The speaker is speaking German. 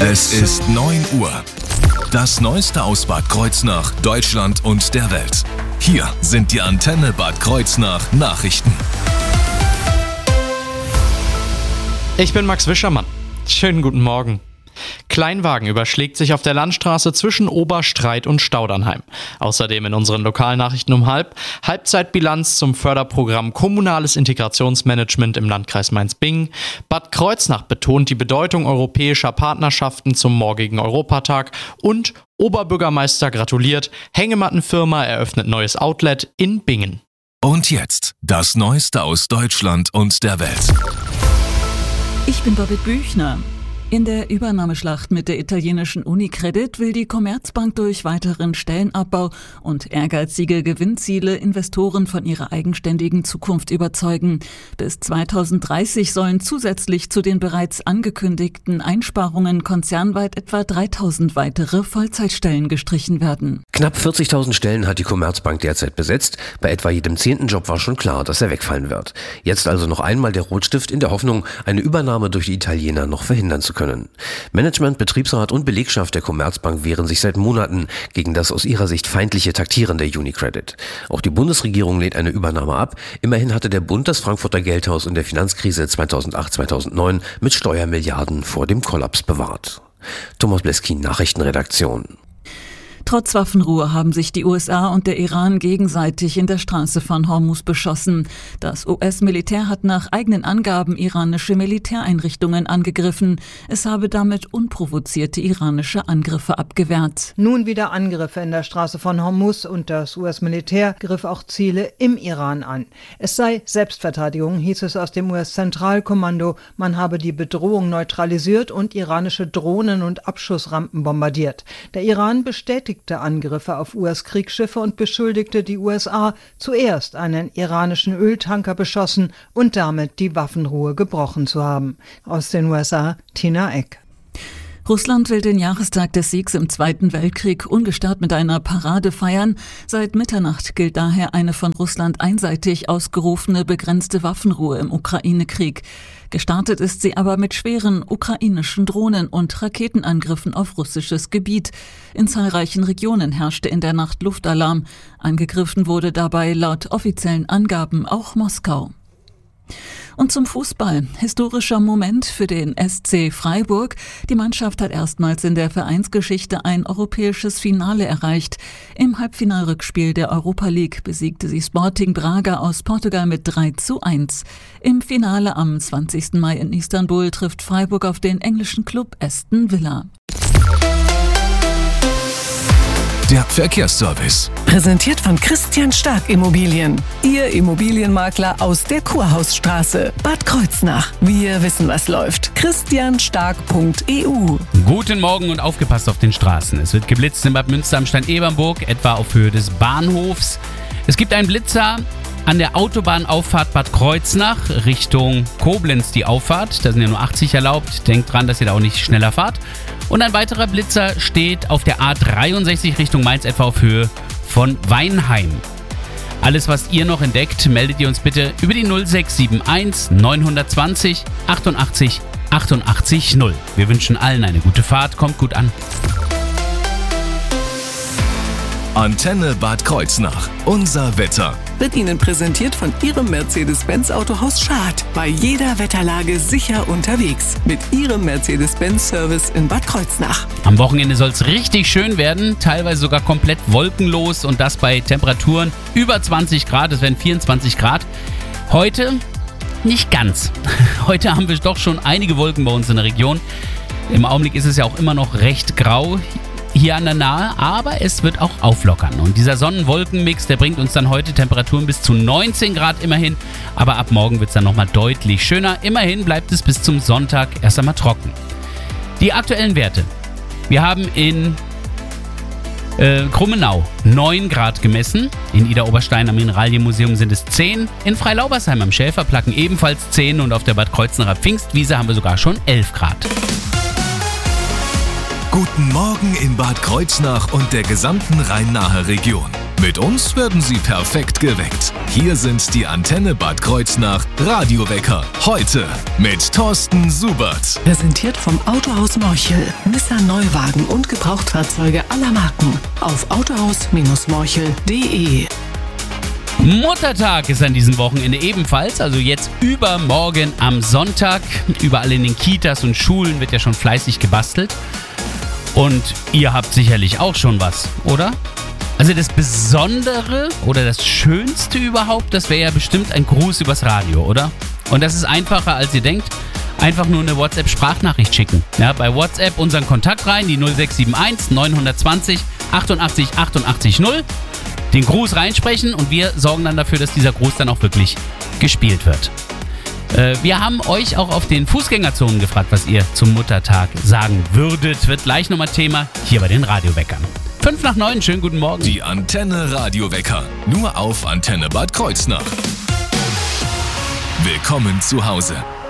Es ist 9 Uhr. Das Neueste aus Bad Kreuznach, Deutschland und der Welt. Hier sind die Antenne Bad Kreuznach Nachrichten. Ich bin Max Wischermann. Schönen guten Morgen. Kleinwagen überschlägt sich auf der Landstraße zwischen Oberstreit und Staudernheim. Außerdem in unseren Lokalnachrichten um Halbzeitbilanz zum Förderprogramm Kommunales Integrationsmanagement im Landkreis Mainz-Bingen. Bad Kreuznach betont die Bedeutung europäischer Partnerschaften zum morgigen Europatag und Oberbürgermeister gratuliert, Hängemattenfirma eröffnet neues Outlet in Bingen. Und jetzt das Neueste aus Deutschland und der Welt. Ich bin Birgit Büchner. In der Übernahmeschlacht mit der italienischen Unicredit will die Commerzbank durch weiteren Stellenabbau und ehrgeizige Gewinnziele Investoren von ihrer eigenständigen Zukunft überzeugen. Bis 2030 sollen zusätzlich zu den bereits angekündigten Einsparungen konzernweit etwa 3.000 weitere Vollzeitstellen gestrichen werden. Knapp 40.000 Stellen hat die Commerzbank derzeit besetzt. Bei etwa jedem 10. Job war schon klar, dass er wegfallen wird. Jetzt also noch einmal der Rotstift in der Hoffnung, eine Übernahme durch die Italiener noch verhindern zu können. Management, Betriebsrat und Belegschaft der Commerzbank wehren sich seit Monaten gegen das aus ihrer Sicht feindliche Taktieren der Unicredit. Auch die Bundesregierung lehnt eine Übernahme ab. Immerhin hatte der Bund das Frankfurter Geldhaus in der Finanzkrise 2008/2009 mit Steuermilliarden vor dem Kollaps bewahrt. Thomas Bleskin, Nachrichtenredaktion. Trotz Waffenruhe haben sich die USA und der Iran gegenseitig in der Straße von Hormuz beschossen. Das US-Militär hat nach eigenen Angaben iranische Militäreinrichtungen angegriffen. Es habe damit unprovozierte iranische Angriffe abgewehrt. Nun wieder Angriffe in der Straße von Hormuz und das US-Militär griff auch Ziele im Iran an. Es sei Selbstverteidigung, hieß es aus dem US-Zentralkommando. Man habe die Bedrohung neutralisiert und iranische Drohnen und Abschussrampen bombardiert. Der Iran bestätigte Angriffe auf US-Kriegsschiffe und beschuldigte die USA, zuerst einen iranischen Öltanker beschossen und damit die Waffenruhe gebrochen zu haben. Aus den USA, Tina Eck. Russland will den Jahrestag des Siegs im Zweiten Weltkrieg ungestört mit einer Parade feiern. Seit Mitternacht gilt daher eine von Russland einseitig ausgerufene begrenzte Waffenruhe im Ukraine-Krieg. Gestartet ist sie aber mit schweren ukrainischen Drohnen- und Raketenangriffen auf russisches Gebiet. In zahlreichen Regionen herrschte in der Nacht Luftalarm. Angegriffen wurde dabei laut offiziellen Angaben auch Moskau. Und zum Fußball. Historischer Moment für den SC Freiburg. Die Mannschaft hat erstmals in der Vereinsgeschichte ein europäisches Finale erreicht. Im Halbfinalrückspiel der Europa League besiegte sie Sporting Braga aus Portugal mit 3:1. Im Finale am 20. Mai in Istanbul trifft Freiburg auf den englischen Club Aston Villa. Der Verkehrsservice. Präsentiert von Christian Stark Immobilien. Ihr Immobilienmakler aus der Kurhausstraße. Bad Kreuznach. Wir wissen, was läuft. christianstark.eu. Guten Morgen und aufgepasst auf den Straßen. Es wird geblitzt in Bad Münster am Stein-Ebernburg, etwa auf Höhe des Bahnhofs. Es gibt einen Blitzer an der Autobahnauffahrt Bad Kreuznach Richtung Koblenz, die Auffahrt. Da sind ja nur 80 erlaubt. Denkt dran, dass ihr da auch nicht schneller fahrt. Und ein weiterer Blitzer steht auf der A63 Richtung Mainz, etwa auf Höhe von Weinheim. Alles, was ihr noch entdeckt, meldet ihr uns bitte über die 0671 920 88 88 0. Wir wünschen allen eine gute Fahrt, kommt gut an. Antenne Bad Kreuznach. Unser Wetter. Wird Ihnen präsentiert von Ihrem Mercedes-Benz Autohaus Schad. Bei jeder Wetterlage sicher unterwegs. Mit Ihrem Mercedes-Benz-Service in Bad Kreuznach. Am Wochenende soll es richtig schön werden, teilweise sogar komplett wolkenlos und das bei Temperaturen über 20 Grad, es werden 24 Grad. Heute nicht ganz. Heute haben wir doch schon einige Wolken bei uns in der Region. Im Augenblick ist es ja auch immer noch recht grau hier an der Nahe, aber es wird auch auflockern. Und dieser Sonnen-Wolken-Mix, der bringt uns dann heute Temperaturen bis zu 19 Grad immerhin. Aber ab morgen wird es dann nochmal deutlich schöner. Immerhin bleibt es bis zum Sonntag erst einmal trocken. Die aktuellen Werte. Wir haben in Krummenau 9 Grad gemessen. In Idar-Oberstein am Mineralienmuseum sind es 10. In Freilaubersheim am Schäferplacken ebenfalls 10. Und auf der Bad Kreuznacher Pfingstwiese haben wir sogar schon 11 Grad. Guten Morgen in Bad Kreuznach und der gesamten Rhein-Nahe-Region. Mit uns werden Sie perfekt geweckt. Hier sind die Antenne Bad Kreuznach Radiowecker. Heute mit Thorsten Subert. Präsentiert vom Autohaus Morchel. Nissan-Neuwagen und Gebrauchtfahrzeuge aller Marken. Auf autohaus-morchel.de. Muttertag ist an diesem Wochenende ebenfalls, also jetzt übermorgen am Sonntag. Überall in den Kitas und Schulen wird ja schon fleißig gebastelt. Und ihr habt sicherlich auch schon was, oder? Also das Besondere oder das Schönste überhaupt, das wäre ja bestimmt ein Gruß übers Radio, oder? Und das ist einfacher, als ihr denkt. Einfach nur eine WhatsApp-Sprachnachricht schicken. Ja, bei WhatsApp unseren Kontakt rein, die 0671 920 88 88 0. Den Gruß reinsprechen und wir sorgen dann dafür, dass dieser Gruß dann auch wirklich gespielt wird. Wir haben euch auch auf den Fußgängerzonen gefragt, was ihr zum Muttertag sagen würdet. Wird gleich nochmal Thema hier bei den Radioweckern. 8:55, schönen guten Morgen. Die Antenne Radiowecker. Nur auf Antenne Bad Kreuznach. Willkommen zu Hause.